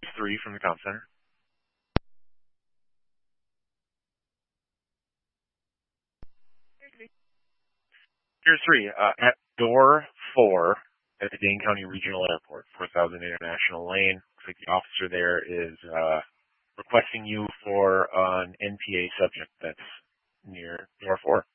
3 from the comm center. Here's 3. At door 4 at the Dane County Regional Airport, 4000 International Lane. Looks like the officer there is requesting you for an NPA subject that's near door 4.